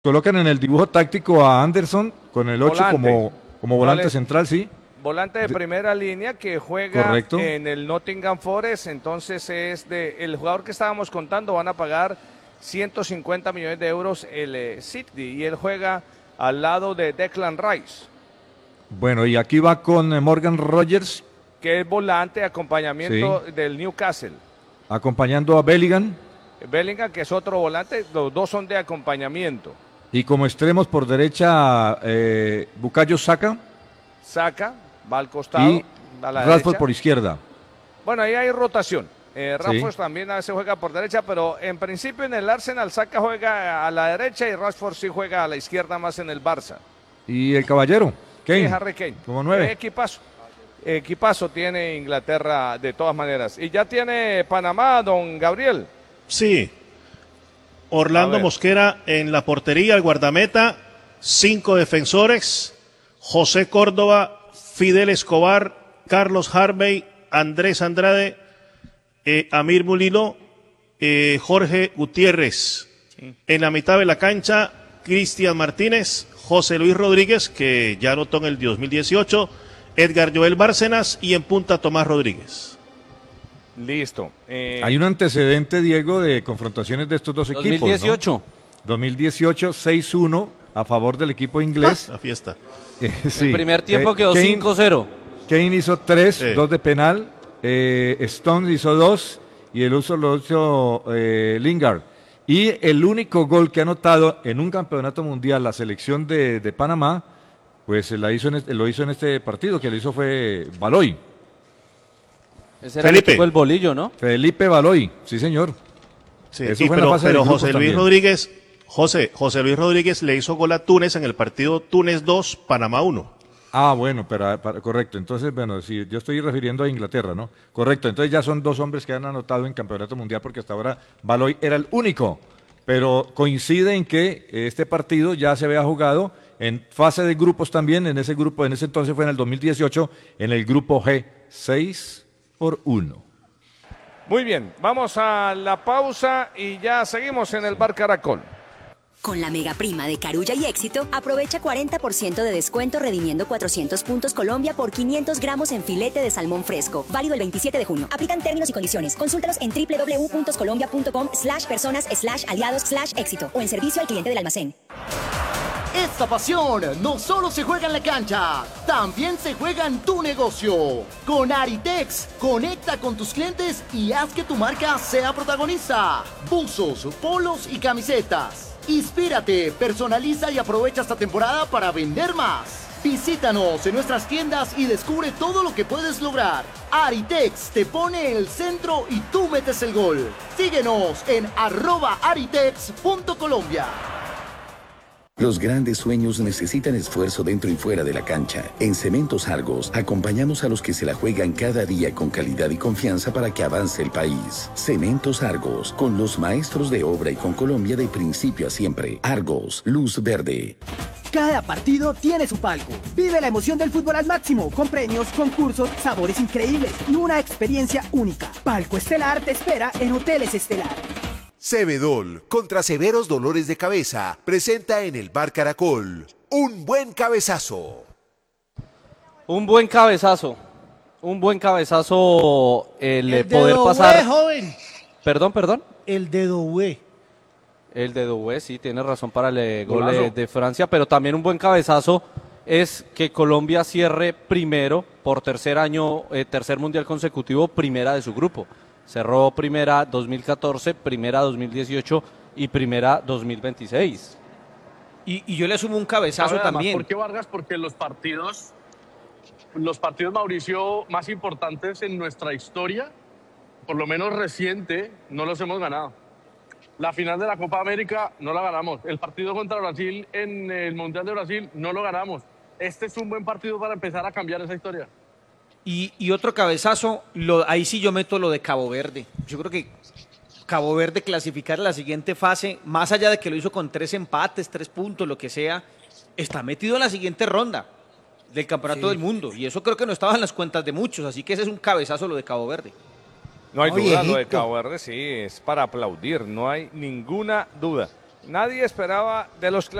Colocan en el dibujo táctico a Anderson con el 8 Volante. como volante Vale. central, sí. Volante de primera línea que juega Correcto. en el Nottingham Forest, entonces es el jugador que estábamos contando, van a pagar 150 millones de euros el City y él juega al lado de Declan Rice, Bueno, y aquí va con Morgan Rogers, que es volante de acompañamiento del Newcastle. acompañando a Bellingham, Bellingham, que es otro volante, los dos son de acompañamiento. y como extremos por derecha, Bukayo Saka Saca, va al costado, y a la Rashford derecha. por izquierda. Bueno, ahí hay rotación. Rashford también a veces juega por derecha, pero en principio en el Arsenal Saka juega a la derecha y Rashford sí juega a la izquierda más en el Barça. Y el caballero, Sí, Kane, Harry Kane. como 9. Equipazo tiene Inglaterra de todas maneras. Y ya tiene Panamá, don Gabriel. Sí. Orlando Mosquera en la portería, el guardameta, 5 defensores, José Córdoba, Fidel Escobar, Carlos Harvey, Andrés Andrade, Amir Mulino, Jorge Gutiérrez. En la mitad de la cancha, Cristian Martínez, José Luis Rodríguez, que ya anotó en el 2018, Edgar Joel Bárcenas y en punta Tomás Rodríguez. Listo. Hay un antecedente, Diego, de confrontaciones de estos dos equipos. 2018. 2018, 6-1 a favor del equipo inglés. La fiesta. Sí. El primer tiempo quedó 5-0. Kane hizo 3, 2 de penal, Stones hizo 2 y el uso lo hizo Lingard. Y el único gol que ha anotado en un campeonato mundial la selección de Panamá, pues lo hizo en este partido, que lo hizo fue Baloy. Ese era el equipo del bolillo, ¿no? Felipe Baloy, sí señor. Sí, Eso fue en la fase de pero grupos José Luis también. Rodríguez, José Luis Rodríguez le hizo gol a Túnez en el partido Túnez 2, Panamá 1. Ah, bueno, correcto. Entonces, bueno, sí, yo estoy refiriendo a Inglaterra, ¿no? Correcto. Entonces ya son dos hombres que han anotado en campeonato mundial porque hasta ahora Baloy era el único. Pero coincide en que este partido ya se había jugado en fase de grupos también. En ese grupo, en ese entonces fue en el 2018, en el grupo G, 6-1. Muy bien, vamos a la pausa y ya seguimos en el Bar Caracol. Con la mega prima de Carulla y Éxito, aprovecha 40% de descuento redimiendo 400 puntos Colombia por 500 gramos en filete de salmón fresco. Válido el 27 de junio. Aplican términos y condiciones. Consúltalos en www.colombia.com/personas/aliados/éxito o en servicio al cliente del almacén. Esta pasión no solo se juega en la cancha, también se juega en tu negocio. Con Aritex, conecta con tus clientes y haz que tu marca sea protagonista. Buzos, polos y camisetas. Inspírate, personaliza y aprovecha esta temporada para vender más. Visítanos en nuestras tiendas y descubre todo lo que puedes lograr. Aritex te pone el centro y tú metes el gol. Síguenos en @aritex.colombia. Los grandes sueños necesitan esfuerzo dentro y fuera de la cancha. En Cementos Argos acompañamos a los que se la juegan cada día con calidad y confianza para que avance el país. Cementos Argos, con los maestros de obra y con Colombia de principio a siempre. Argos, luz verde. Cada partido tiene su palco. Vive la emoción del fútbol al máximo, con premios, concursos, sabores increíbles y una experiencia única. Palco Estelar te espera en Hoteles Estelar. Cebedol, contra severos dolores de cabeza, presenta en el Bar Caracol un buen cabezazo. Un buen cabezazo. Un buen cabezazo el poder dedo pasar. joven. Perdón. El dedo V. El de Doué, sí, tiene razón para el gol Golazo. de Francia, pero también un buen cabezazo es que Colombia cierre primero por tercer mundial consecutivo, primera de su grupo. Cerró primera 2014, primera 2018 y primera 2026. Y yo le asumo un cabezazo Además, también. ¿por qué Vargas? Porque los partidos, Mauricio, más importantes en nuestra historia, por lo menos reciente, no los hemos ganado. La final de la Copa América no la ganamos. El partido contra Brasil en el Mundial de Brasil no lo ganamos. Este es un buen partido para empezar a cambiar esa historia. Y otro cabezazo, ahí sí yo meto lo de Cabo Verde. Yo creo que Cabo Verde clasificar a la siguiente fase, más allá de que lo hizo con 3 empates, 3 puntos, lo que sea, está metido en la siguiente ronda del Campeonato del Mundo. Y eso creo que no estaba en las cuentas de muchos. Así que ese es un cabezazo lo de Cabo Verde. No hay Oye, duda, lo de Egipto. Cabo Verde sí es para aplaudir, no hay ninguna duda. Nadie esperaba de los